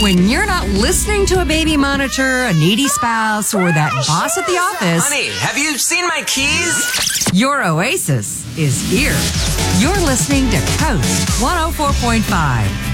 When you're not listening to a baby monitor, a needy spouse, or that boss at the office, Honey, have you seen my keys? your oasis is here. You're listening to Coast 104.5.